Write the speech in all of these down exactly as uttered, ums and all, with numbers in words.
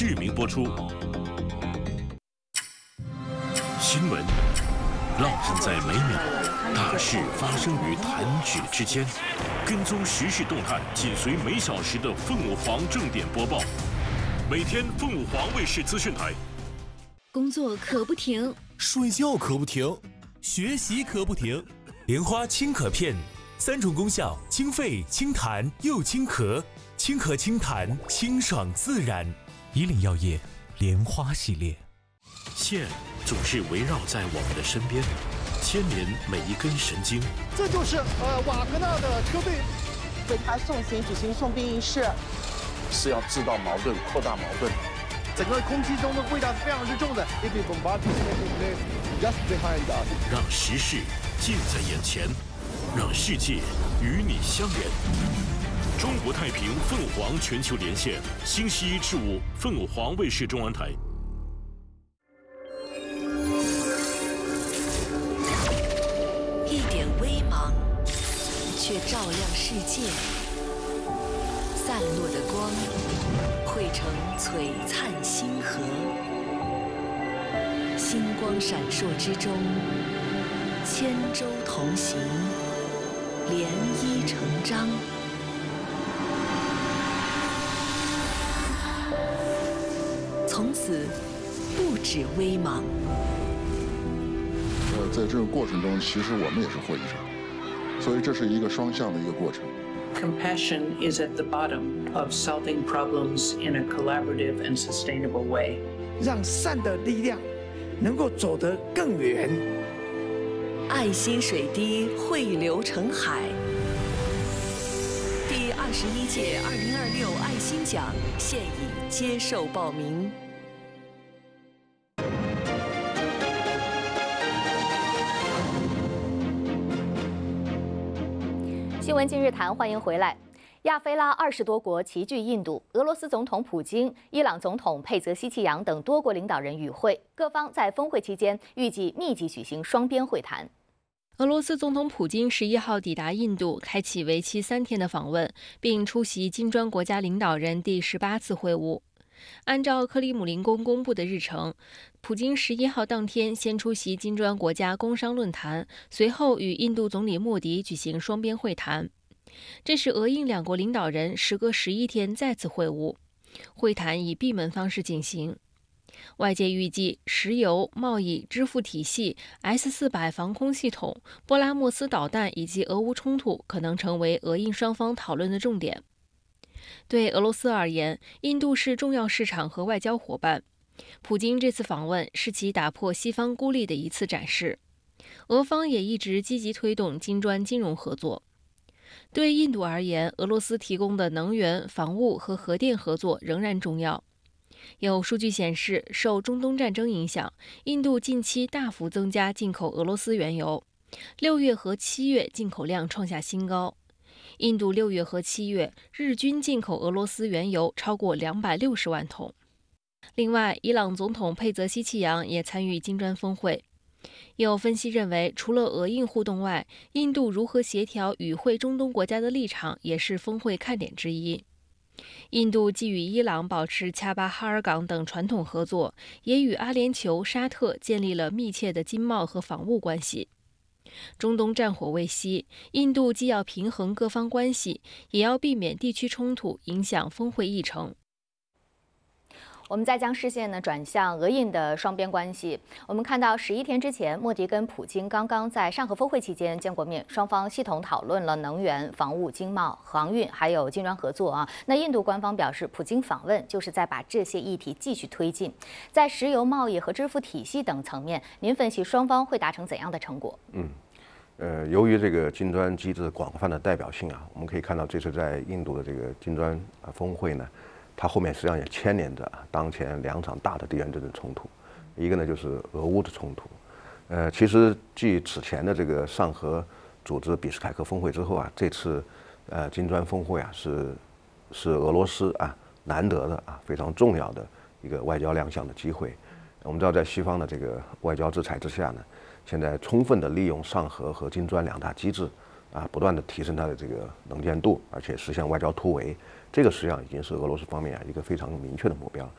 志明播出。新闻让人在每秒大事发生于弹指之间，跟踪时事动态，紧随每小时的凤舞凰正点播报。每天凤舞凰卫视资讯台。 工作可不停， 睡觉可不停，学习可不停。莲花清咳片，三种功效：清肺、清痰又清咳。清咳清痰，清爽自然。以岭药业莲花系列。 线总是围绕在我们的身边，牵连每一根神经。 这就是呃瓦格纳的车队， 为他送行举行送殡仪式， 是要制造矛盾，扩大矛盾。 整个空气中的味道是非常之重的。If you bombardment taking place just behind us， 让时事近在眼前，让世界与你相连。中国太平凤舞凰全球连线，星期一至五凤舞凰卫视中文台。 一点微芒，却照亮世界。散落的光，汇成璀璨星河。星光闪烁之中，千舟同行，涟漪成章。从此，不止微芒。 呃，在这个过程中，其实我们也是获益者，所以这是一个双向的一个过程。 Compassion is at the bottom of solving problems in a collaborative and sustainable way. 让善的力量能够走得更远。 爱心水滴汇流成海。第二十一届二零二六爱心奖现已接受报名。 新闻今日谈，欢迎回来。亚非拉二十多国齐聚印度，俄罗斯总统普京、伊朗总统佩泽西奇扬等多国领导人与会，各方在峰会期间预计密集举行双边会谈。 俄罗斯总统普京十一号抵达印度，开启为期三天的访问，并出席金砖国家领导人第十八次会晤。按照克里姆林宫公布的日程，普京十一号当天先出席金砖国家工商论坛，随后与印度总理莫迪举行双边会谈。这是俄印两国领导人时隔十一天再次会晤，会谈以闭门方式进行。外界预计，石油、贸易、支付体系、S 四百 防空系统、波拉莫斯导弹以及俄乌冲突可能成为俄印双方讨论的重点。对俄罗斯而言，印度是重要市场和外交伙伴。普京这次访问是其打破西方孤立的一次展示。俄方也一直积极推动金砖金融合作。对印度而言，俄罗斯提供的能源、防务和核电合作仍然重要。有数据显示，受中东战争影响，印度近期大幅增加进口俄罗斯原油，六月和七月进口量创下新高。印度六月和七月日均进口俄罗斯原油超过两百六十万桶。另外，伊朗总统佩泽西奇扬也参与金砖峰会。有分析认为，除了俄印互动外，印度如何协调与会中东国家的立场也是峰会看点之一。印度既与伊朗保持恰巴哈尔港等传统合作，也与阿联酋、沙特建立了密切的经贸和防务关系。中东战火未息，印度既要平衡各方关系，也要避免地区冲突影响峰会议程。 我们再将视线呢转向俄印的双边关系。我们看到十一天之前，莫迪跟普京刚刚在上合峰会期间见过面，双方系统讨论了能源、防务、经贸、航运还有金砖合作啊。那印度官方表示，普京访问就是在把这些议题继续推进。在石油贸易和支付体系等层面，您分析双方会达成怎样的成果？ 嗯。呃，由于这个金砖机制广泛的代表性啊，我们可以看到这次在印度的这个金砖啊峰会呢，它后面实际上也牵连着当前两场大的地缘政治冲突，一个呢就是俄乌的冲突。呃，其实继此前的这个上合组织比斯凯克峰会之后啊，这次呃金砖峰会啊是是俄罗斯啊难得的啊非常重要的一个外交亮相的机会。我们知道，在西方的这个外交制裁之下呢，现在充分的利用上合和金砖两大机制，啊，不断的提升它的这个能见度，而且实现外交突围，这个实际上已经是俄罗斯方面啊一个非常明确的目标。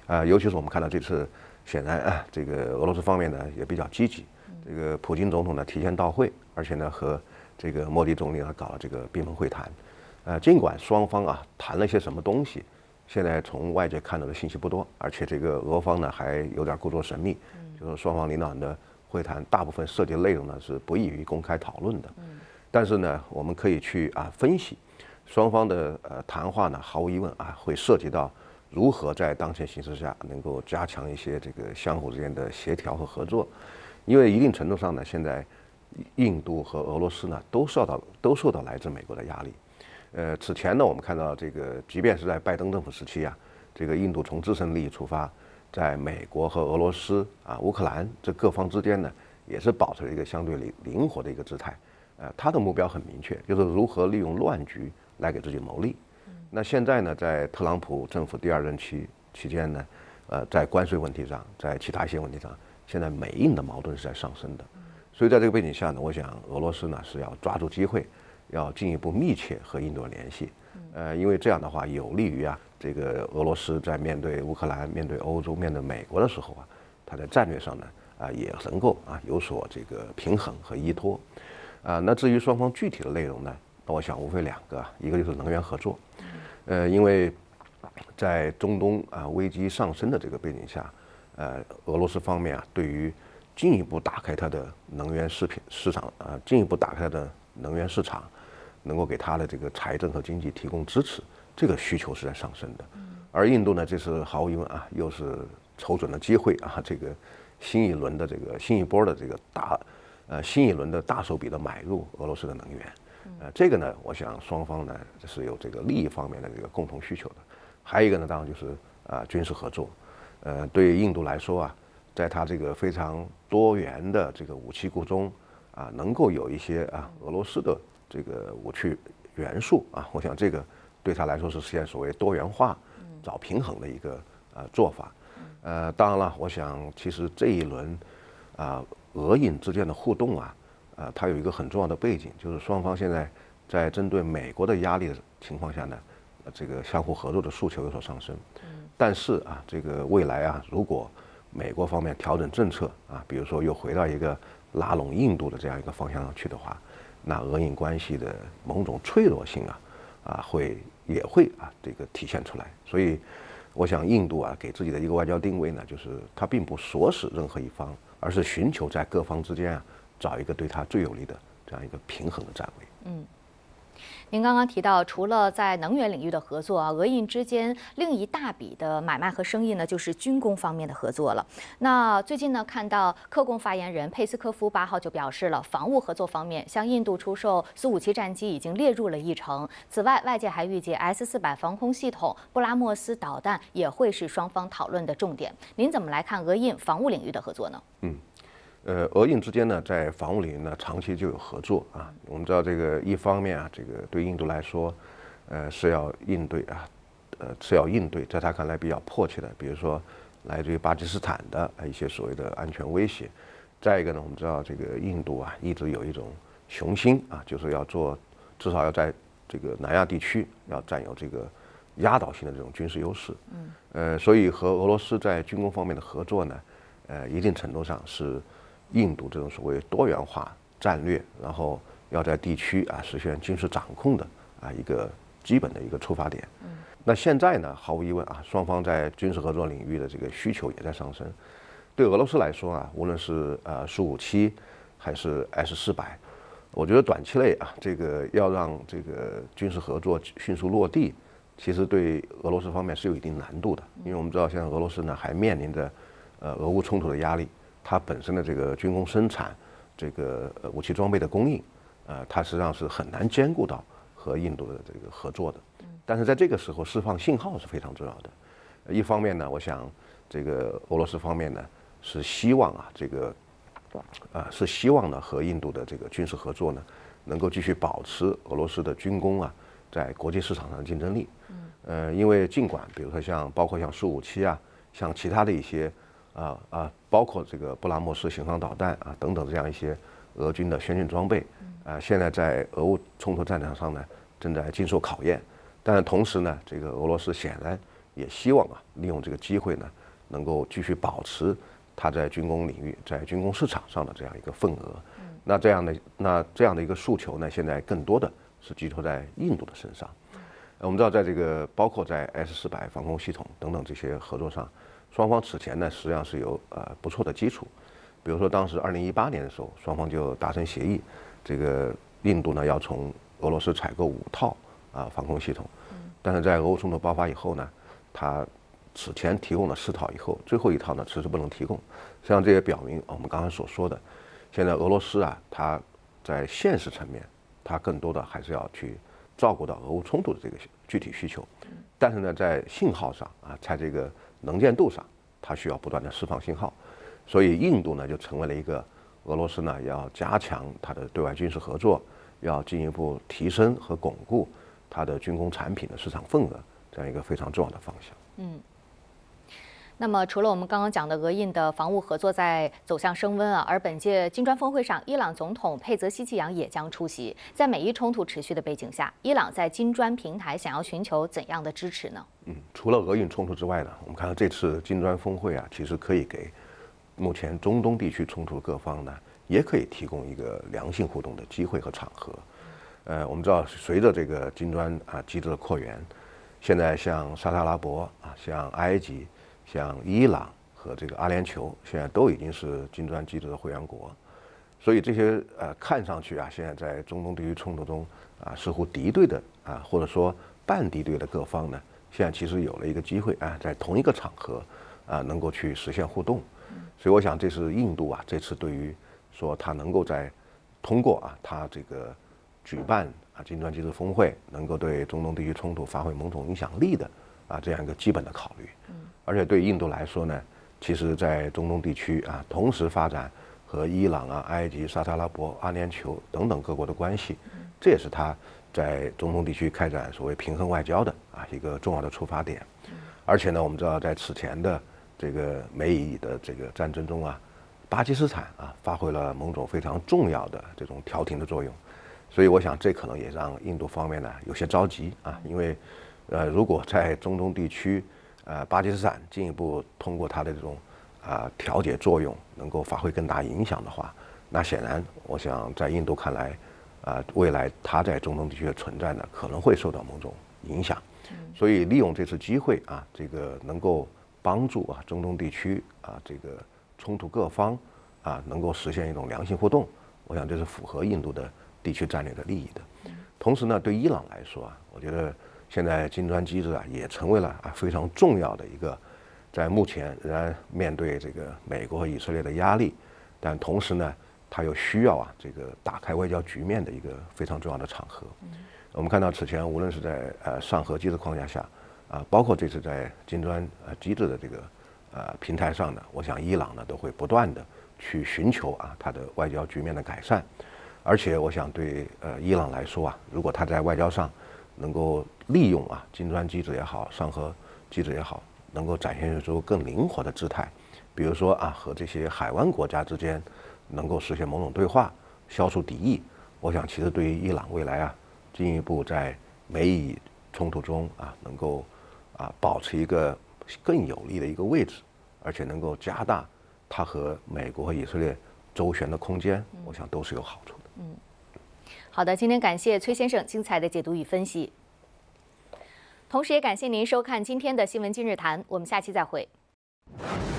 啊，尤其是我们看到这次，显然啊，这个俄罗斯方面呢也比较积极，这个普京总统呢提前到会，而且呢和这个莫迪总理呢搞了这个闭门会谈。呃，尽管双方啊谈了些什么东西，现在从外界看到的信息不多，而且这个俄方呢还有点故作神秘，就是双方领导人的会谈大部分涉及的内容呢是不易于公开讨论的。但是呢，我们可以去啊分析，双方的呃谈话呢，毫无疑问啊会涉及到如何在当前形势下能够加强一些这个相互之间的协调和合作，因为一定程度上呢，现在印度和俄罗斯呢都受到都受到来自美国的压力。呃，此前呢，我们看到这个，即便是在拜登政府时期啊，这个印度从自身利益出发，在美国和俄罗斯啊、乌克兰这各方之间呢，也是保持了一个相对灵灵活的一个姿态。呃，他的目标很明确，就是如何利用乱局来给自己谋利。那现在呢，在特朗普政府第二任期期间呢，呃，在关税问题上，在其他一些问题上，现在美印的矛盾是在上升的。所以在这个背景下呢，我想俄罗斯呢是要抓住机会，要进一步密切和印度联系，呃，因为这样的话有利于啊，这个俄罗斯在面对乌克兰、面对欧洲、面对美国的时候啊，它在战略上呢啊也能够啊有所这个平衡和依托，啊，那至于双方具体的内容呢，那我想无非两个，一个就是能源合作，呃，因为在中东啊危机上升的这个背景下，呃，俄罗斯方面啊对于进一步打开它的能源市品市场啊，进一步打开它的能源市场。能够给他的这个财政和经济提供支持，这个需求是在上升的。而印度呢，这次毫无疑问啊，又是瞅准了机会啊，这个新一轮的这个新一波的这个大，呃，新一轮的大手笔的买入俄罗斯的能源。呃，这个呢，我想双方呢是有这个利益方面的这个共同需求的。还有一个呢，当然就是啊军事合作。呃，对印度来说啊，在它这个非常多元的这个武器库中啊，能够有一些啊俄罗斯的这个武器元素啊，我想这个对他来说是实现所谓多元化、找平衡的一个呃做法。呃，当然了，我想其实这一轮啊俄印之间的互动啊，呃，它有一个很重要的背景，就是双方现在在针对美国的压力的情况下呢，这个相互合作的诉求有所上升。但是啊，这个未来啊，如果美国方面调整政策啊，比如说又回到一个拉拢印度的这样一个方向上去的话，那俄印关系的某种脆弱性啊，啊会也会啊这个体现出来。所以，我想印度啊给自己的一个外交定位呢，就是它并不锁死任何一方，而是寻求在各方之间啊找一个对它最有利的这样一个平衡的站位。 嗯。您刚刚提到，除了在能源领域的合作啊，俄印之间另一大笔的买卖和生意呢，就是军工方面的合作了。那最近呢，看到克宫发言人佩斯科夫八号就表示了，防务合作方面向印度出售苏五七战机已经列入了议程。此外，外界还预计 S 四百防空系统、布拉莫斯导弹也会是双方讨论的重点。您怎么来看俄印防务领域的合作呢？ 嗯。呃，俄印之间呢，在防务领域呢，长期就有合作啊。我们知道，这个一方面啊，这个对印度来说，呃，是要应对啊，呃，是要应对，在他看来比较迫切的，比如说来自于巴基斯坦的一些所谓的安全威胁。再一个呢，我们知道这个印度啊，一直有一种雄心啊，就是要做，至少要在这个南亚地区要占有这个压倒性的这种军事优势。嗯。呃，所以和俄罗斯在军工方面的合作呢，呃，一定程度上是印度这种所谓多元化战略，然后要在地区啊实现军事掌控的啊一个基本的一个出发点。嗯，那现在呢，毫无疑问啊，双方在军事合作领域的这个需求也在上升。对俄罗斯来说啊，无论是呃苏五七还是 S 四百，我觉得短期内啊，这个要让这个军事合作迅速落地，其实对俄罗斯方面是有一定难度的，因为我们知道现在俄罗斯呢还面临着呃俄乌冲突的压力。它本身的这个军工生产、这个呃武器装备的供应，呃，它实际上是很难兼顾到和印度的这个合作的。但是在这个时候释放信号是非常重要的。一方面呢，我想这个俄罗斯方面呢是希望啊，这个啊是希望呢和印度的这个军事合作呢能够继续保持俄罗斯的军工啊在国际市场上的竞争力。呃，因为尽管比如说像包括像苏五七啊，像其他的一些。啊啊，包括这个布拉莫斯巡航导弹啊等等这样一些俄军的先进装备，啊，现在在俄乌冲突战场上呢正在经受考验。但是同时呢，这个俄罗斯显然也希望啊利用这个机会呢，能够继续保持它在军工领域、在军工市场上的这样一个份额。那这样的那这样的一个诉求呢，现在更多的是寄托在印度的身上。我们知道，在这个包括在 S 四百防空系统等等这些合作上，双方此前呢实际上是有呃不错的基础。比如说，当时二零一八年的时候，双方就达成协议，这个印度呢要从俄罗斯采购五套啊防空系统，但是在俄乌冲突爆发以后呢，它此前提供了四套以后，最后一套呢迟迟不能提供。实际上这也表明我们刚才所说的，现在俄罗斯啊，它在现实层面，它更多的还是要去照顾到俄乌冲突的这个具体需求，但是呢，在信号上啊，在这个能见度上，它需要不断的释放信号。所以印度呢就成为了一个俄罗斯呢要加强它的对外军事合作，要进一步提升和巩固它的军工产品的市场份额，这样一个非常重要的方向。 嗯。那么，除了我们刚刚讲的俄印的防务合作在走向升温啊，而本届金砖峰会上，伊朗总统佩泽希奇扬也将出席。在美伊冲突持续的背景下，伊朗在金砖平台想要寻求怎样的支持呢？ 嗯，除了俄印冲突之外呢，我们看到这次金砖峰会啊，其实可以给目前中东地区冲突各方呢，也可以提供一个良性互动的机会和场合。呃，我们知道，随着这个金砖啊机制的扩员，现在像沙特阿拉伯啊，像埃及。像伊朗和这个阿联酋现在都已经是金砖机制的会员国，所以这些呃看上去啊，现在在中东地区冲突中啊似乎敌对的啊或者说半敌对的各方呢，现在其实有了一个机会啊，在同一个场合啊能够去实现互动。所以我想这是印度啊这次对于说它能够在通过啊它这个举办啊金砖机制峰会，能够对中东地区冲突发挥某种影响力的啊这样一个基本的考虑。而且对印度来说呢，其实在中东地区啊，同时发展和伊朗啊、埃及、沙特阿拉伯、阿联酋等等各国的关系，这也是他在中东地区开展所谓平衡外交的啊一个重要的出发点。而且呢，我们知道在此前的这个美以的这个战争中啊，巴基斯坦啊发挥了某种非常重要的这种调停的作用，所以我想这可能也让印度方面呢有些着急啊，因为呃如果在中东地区呃，巴基斯坦进一步通过它的这种啊、呃、调解作用，能够发挥更大影响的话，那显然，我想在印度看来，啊、呃，未来它在中东地区的存在呢，可能会受到某种影响。所以利用这次机会啊，这个能够帮助啊中东地区啊这个冲突各方啊能够实现一种良性互动，我想这是符合印度的地区战略的利益的。同时呢，对伊朗来说啊，我觉得。现在金砖机制啊，也成为了啊非常重要的一个，在目前仍然面对这个美国和以色列的压力，但同时呢，它又需要啊这个打开外交局面的一个非常重要的场合。我们看到此前无论是在呃上合机制框架下，啊，包括这次在金砖呃机制的这个呃平台上呢，我想伊朗呢都会不断的去寻求啊它的外交局面的改善，而且我想对呃伊朗来说啊，如果它在外交上能够利用啊金砖机制也好，上合机制也好，能够展现出更灵活的姿态，比如说啊和这些海湾国家之间能够实现某种对话，消除敌意。我想其实对于伊朗未来啊进一步在美以冲突中啊能够啊保持一个更有利的一个位置，而且能够加大它和美国和以色列周旋的空间，我想都是有好处的。 嗯。好的，今天感谢崔先生精彩的解读与分析，同时也感谢您收看今天的新闻今日谈，我们下期再会。